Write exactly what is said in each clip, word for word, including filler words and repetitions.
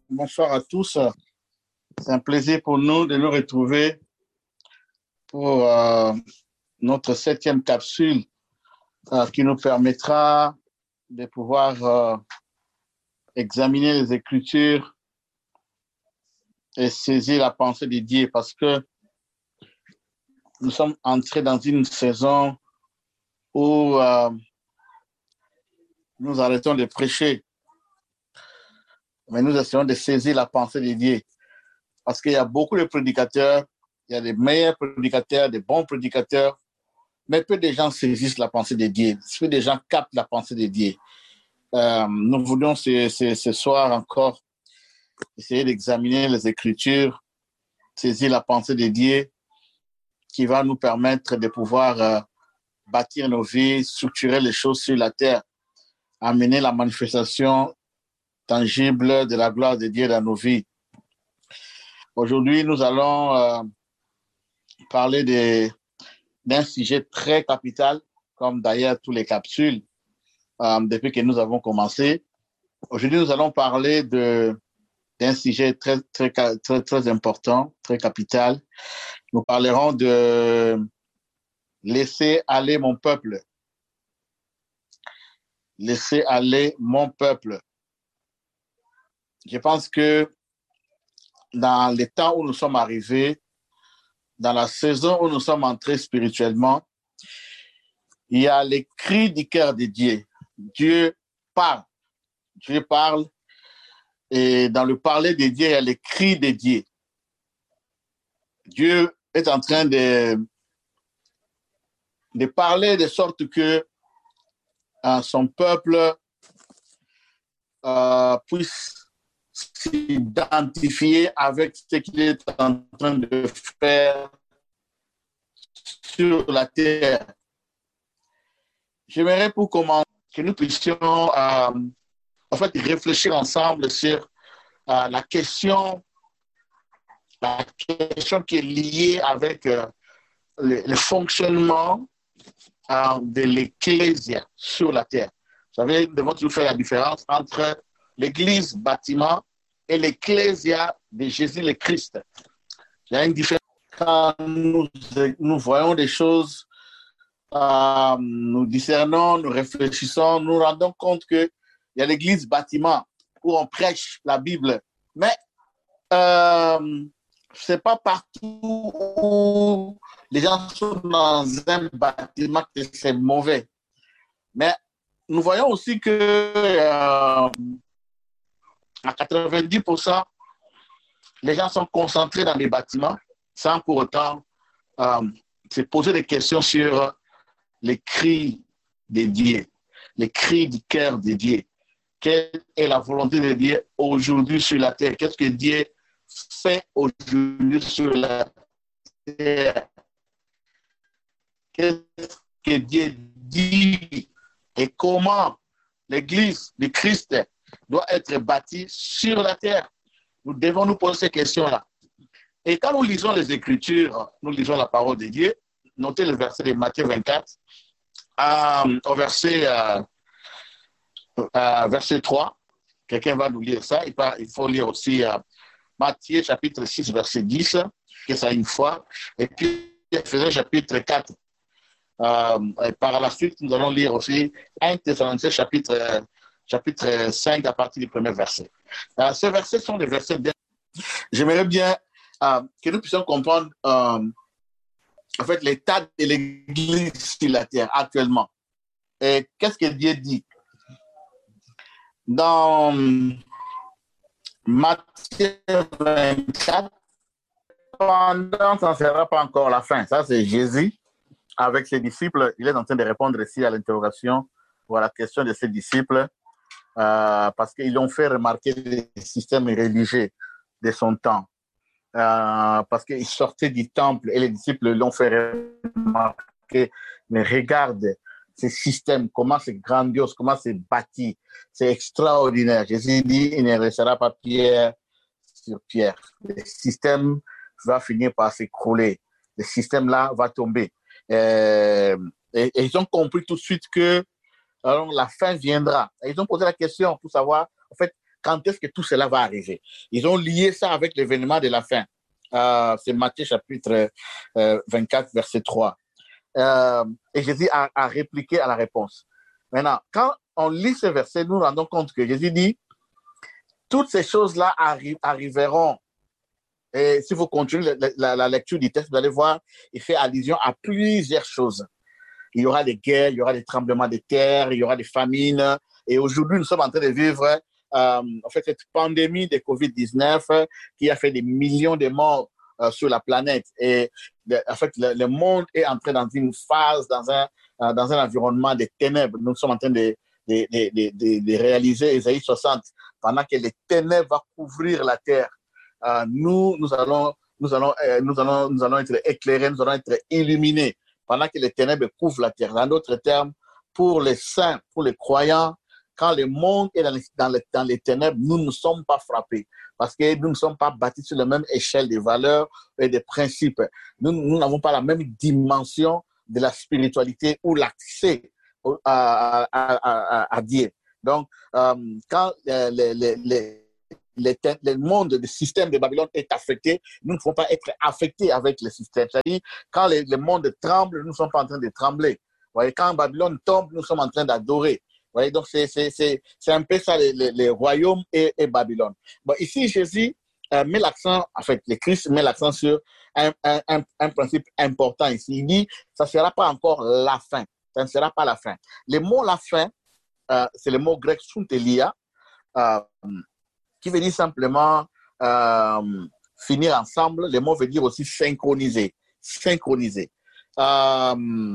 Bonsoir à tous. C'est un plaisir pour nous de nous retrouver pour euh, notre septième capsule euh, qui nous permettra de pouvoir euh, examiner les Écritures et saisir la pensée de Dieu, parce que nous sommes entrés dans une saison où euh, nous arrêtons de prêcher, mais nous essayons de saisir la pensée de Dieu. Parce qu'il y a beaucoup de prédicateurs, il y a des meilleurs prédicateurs, des bons prédicateurs, mais peu de gens saisissent la pensée de Dieu, peu de gens captent la pensée de Dieu. Euh, nous voulons ce, ce, ce soir encore essayer d'examiner les Écritures, saisir la pensée de Dieu qui va nous permettre de pouvoir euh, bâtir nos vies, structurer les choses sur la terre, amener la manifestation tangible de la gloire de Dieu dans nos vies. Aujourd'hui, nous allons euh, parler de, d'un sujet très capital, comme d'ailleurs toutes les capsules euh, depuis que nous avons commencé. Aujourd'hui, nous allons parler de, d'un sujet très, très, très, très important, très capital. Nous parlerons de laisser aller mon peuple. Laisser aller mon peuple. Je pense que dans les temps où nous sommes arrivés, dans la saison où nous sommes entrés spirituellement, il y a les cris du cœur de Dieu. Dieu parle. Dieu parle. Et dans le parler de Dieu, il y a les cris de Dieu. Dieu est en train de, de parler de sorte que euh, son peuple euh, puisse s'identifier avec ce qu'il est en train de faire sur la terre. J'aimerais pour commencer que nous puissions euh, en fait réfléchir ensemble sur euh, la question, la question qui est liée avec euh, le, le fonctionnement euh, de l'Ecclésia sur la terre. Vous savez, nous devons toujours faire la différence entre l'Église bâtiment et l'Ecclésia de Jésus le Christ. Il y a une différence quand nous, nous voyons des choses, euh, nous discernons, nous réfléchissons, nous rendons compte qu'il y a l'Église bâtiment où on prêche la Bible, mais euh, ce n'est pas partout où les gens sont dans un bâtiment que c'est mauvais. Mais nous voyons aussi que euh, à quatre-vingt-dix pour cent, les gens sont concentrés dans les bâtiments sans pour autant euh, se poser des questions sur les cris de Dieu, les cris du cœur de Dieu. Quelle est la volonté de Dieu aujourd'hui sur la terre? Qu'est-ce que Dieu fait aujourd'hui sur la terre? Qu'est-ce que Dieu dit et comment l'Église du Christ doit être bâtie sur la terre? Nous devons nous poser ces questions-là. Et quand nous lisons les Écritures, nous lisons la parole de Dieu, notez le verset de Matthieu vingt-quatre, euh, au verset, euh, euh, verset trois. Quelqu'un va nous lire ça. Il, va, il faut lire aussi euh, Matthieu chapitre six, verset dix, que ça une fois. Et puis, Éphésiens chapitre quatre. Euh, et par la suite, nous allons lire aussi un Thessaloniciens chapitre, euh, chapitre cinq à partir du premier verset. Euh, ces versets sont des versets bien. J'aimerais bien euh, que nous puissions comprendre euh, en fait l'état de l'Église sur la terre actuellement. Et qu'est-ce que Dieu dit? Dans Matthieu vingt-quatre, pendant, ça ne sera pas encore la fin. Ça, c'est Jésus avec ses disciples. Il est en train de répondre ici à l'interrogation ou à la question de ses disciples euh, parce qu'ils ont fait remarquer les systèmes religieux de son temps. Euh, parce qu'ils sortaient du temple et les disciples l'ont fait remarquer. Mais regarde ce système, comment c'est grandiose, comment c'est bâti. C'est extraordinaire. Jésus dit, il ne restera pas pierre sur pierre. Le système va finir par s'écrouler. Le système-là va tomber. Euh, et, et ils ont compris tout de suite que alors, la fin viendra. Et ils ont posé la question pour savoir, en fait, quand est-ce que tout cela va arriver. Ils ont lié ça avec l'événement de la fin. Euh, c'est Matthieu chapitre euh, vingt-quatre, verset trois. Euh, et Jésus a, a répliqué à la réponse. Maintenant, quand on lit ce verset, nous nous rendons compte que Jésus dit, toutes ces choses-là arri- arriveront. Et si vous continuez la, la, la lecture du texte, vous allez voir, il fait allusion à plusieurs choses. Il y aura des guerres, il y aura des tremblements de terre, il y aura des famines. Et aujourd'hui, nous sommes en train de vivre euh, en fait, cette pandémie de covid dix-neuf euh, qui a fait des millions de morts euh, sur la planète. Et de, en fait, le, le monde est entré dans une phase, dans un, euh, dans un environnement de ténèbres. Nous sommes en train de, de, de, de, de, de réaliser Ésaïe soixante. Pendant que les ténèbres vont couvrir la terre, euh, nous, nous allons, nous, allons, euh, nous, allons, nous allons être éclairés, nous allons être illuminés. Pendant que les ténèbres couvrent la terre. En d'autres termes, pour les saints, pour les croyants, quand le monde est dans les, dans les, dans les ténèbres, nous ne sommes pas frappés parce que nous ne sommes pas bâtis sur la même échelle des valeurs et des principes. Nous, nous n'avons pas la même dimension de la spiritualité ou l'accès à, à, à, à, à Dieu. Donc, euh, quand euh, les, les, les Le, le monde, le système de Babylone est affecté, nous ne pouvons pas être affectés avec le système. C'est-à-dire, quand le, le monde tremble, nous ne sommes pas en train de trembler. Vous voyez, quand Babylone tombe, nous sommes en train d'adorer. Vous voyez, donc c'est, c'est, c'est, c'est un peu ça, les, les, les royaumes et, et Babylone. Bon, ici, Jésus euh, met l'accent, en fait, le Christ met l'accent sur un, un, un, un principe important ici. Il dit, ça ne sera pas encore la fin. Ça ne sera pas la fin. Le mot la fin, euh, c'est le mot grec suntelia, euh, qui veut dire simplement euh, finir ensemble. Le mot veut dire aussi synchroniser. Synchroniser. Euh,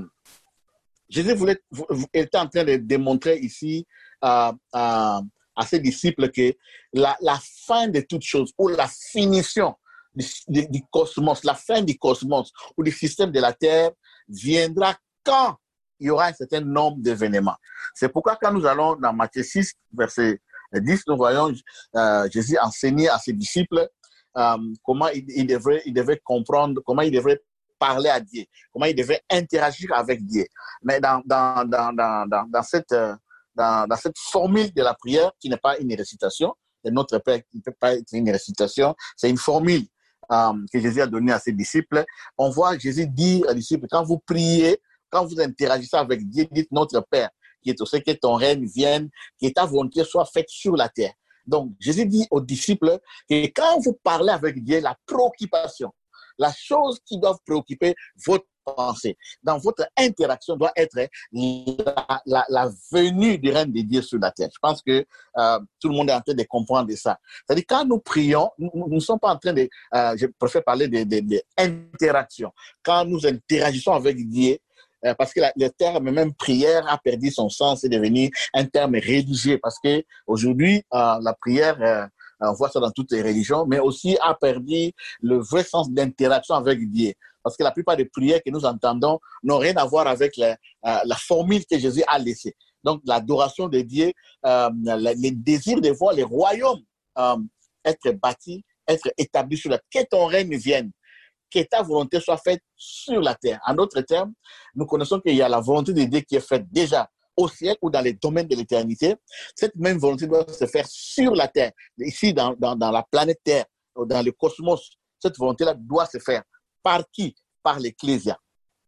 Jésus voulait, était en train de démontrer ici euh, euh, à ses disciples que la, la fin de toute chose, ou la finition du, du, du cosmos, la fin du cosmos ou du système de la Terre viendra quand il y aura un certain nombre d'événements. C'est pourquoi quand nous allons dans Matthieu six, verset dix, nous voyons euh, Jésus enseigner à ses disciples euh, comment il, il, devrait, il devait comprendre, comment il devrait parler à Dieu, comment il devait interagir avec Dieu. Mais dans, dans, dans, dans, dans, dans, cette, dans, dans cette formule de la prière, qui n'est pas une récitation, de notre Père qui ne peut pas être une récitation, c'est une formule euh, que Jésus a donnée à ses disciples. On voit Jésus dire aux disciples, quand vous priez, quand vous interagissez avec Dieu, dites notre Père, qui est au ciel, que ton règne vienne, que ta volonté soit faite sur la terre. Donc, Jésus dit aux disciples que quand vous parlez avec Dieu, la préoccupation, la chose qui doit préoccuper votre pensée, dans votre interaction, doit être la, la, la venue du règne de Dieu sur la terre. Je pense que euh, tout le monde est en train de comprendre ça. C'est-à-dire, quand nous prions, nous ne sommes pas en train de, euh, je préfère parler d'interaction. Quand nous interagissons avec Dieu, euh, parce que la, le terme même prière a perdu son sens, c'est devenu un terme religieux, parce qu'aujourd'hui, euh, la prière, euh, on voit ça dans toutes les religions, mais aussi a perdu le vrai sens d'interaction avec Dieu. Parce que la plupart des prières que nous entendons n'ont rien à voir avec la, euh, la formule que Jésus a laissée. Donc, l'adoration de Dieu, euh, le désir de voir les royaumes euh, être bâtis, être établis sur la terre, que ton règne vienne, que ta volonté soit faite sur la terre. En d'autres termes, nous connaissons qu'il y a la volonté de Dieu qui est faite déjà au ciel ou dans les domaines de l'éternité. Cette même volonté doit se faire sur la terre, ici dans, dans, dans la planète Terre, dans le cosmos. Cette volonté-là doit se faire. Par qui? Par l'Ecclésia.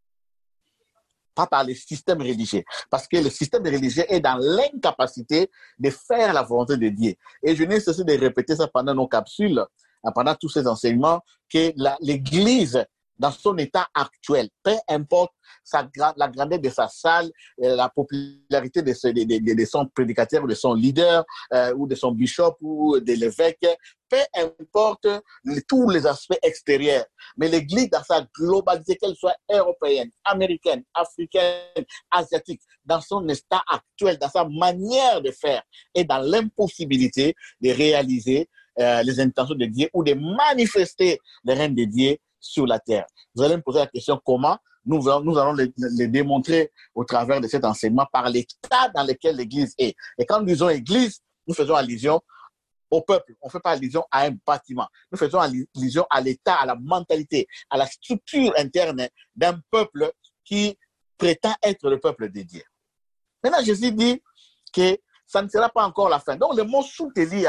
Pas par le système religieux. Parce que le système religieux est dans l'incapacité de faire la volonté de Dieu. Et je n'ai cessé de répéter ça pendant nos capsules, pendant tous ces enseignements, que la, l'Église, dans son état actuel, peu importe sa, la grandeur de sa salle, la popularité de, ce, de, de, de son prédicateur ou de son leader, euh, ou de son bishop ou de l'évêque, peu importe les, tous les aspects extérieurs. Mais l'Église, dans sa globalité, qu'elle soit européenne, américaine, africaine, asiatique, dans son état actuel, dans sa manière de faire, est dans l'impossibilité de réaliser euh, les intentions de Dieu ou de manifester le règne de Dieu sur la terre. Vous allez me poser la question comment? Nous, nous allons le, le démontrer au travers de cet enseignement par l'état dans lequel l'Église est. Et quand nous disons Église, nous faisons allusion au peuple. On ne fait pas allusion à un bâtiment. Nous faisons allusion à l'état, à la mentalité, à la structure interne d'un peuple qui prétend être le peuple de Dieu. Maintenant, Jésus dit que ça ne sera pas encore la fin. Donc, le mot soutélia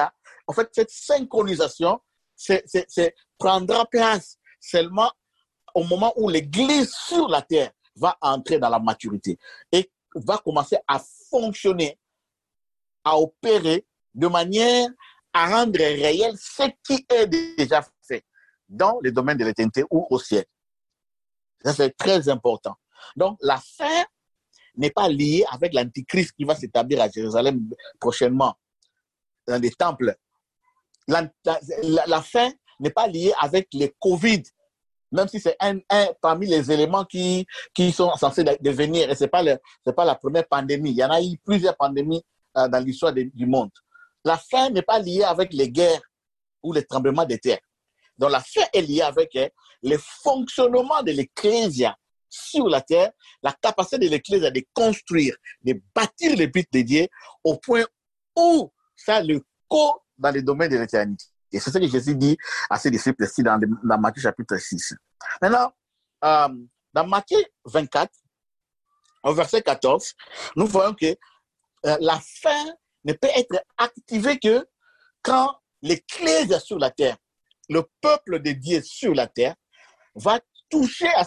en fait, cette synchronisation c'est, c'est, c'est, prendra place seulement au moment où l'Église sur la terre va entrer dans la maturité et va commencer à fonctionner, à opérer de manière à rendre réel ce qui est déjà fait dans le domaine de l'éternité ou au ciel. Ça, c'est très important. Donc, la fin n'est pas liée avec l'Antichrist qui va s'établir à Jérusalem prochainement, dans les temples. La, la, la, la fin n'est pas liée avec les Covid, même si c'est un, un parmi les éléments qui, qui sont censés devenir, et ce n'est pas, pas la première pandémie. Il y en a eu plusieurs pandémies euh, dans l'histoire de, du monde. La fin n'est pas liée avec les guerres ou les tremblements de terre. Donc la fin est liée avec hein, le fonctionnement de l'Ecclésia sur la terre, la capacité de l'Ecclésia de construire, de bâtir les buts de Dieu au point où ça le co dans le domaine de l'éternité. Et c'est ce que Jésus dit à ses disciples ici dans, dans Matthieu chapitre six. Maintenant, euh, dans Matthieu vingt-quatre, au verset quatorze, nous voyons que euh, la fin ne peut être activée que quand l'Ecclésia sur la terre, le peuple de Dieu sur la terre, va toucher à